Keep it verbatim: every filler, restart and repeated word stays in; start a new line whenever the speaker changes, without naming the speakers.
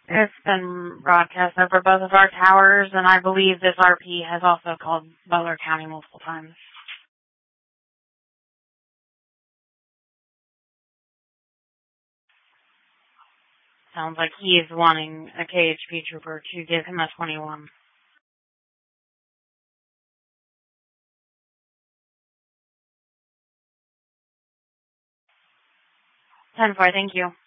It's been broadcast over both of our towers, and I believe this R P has also called Butler County multiple times. Sounds like he is wanting a K H P trooper to give him a twenty-one. ten four, thank you.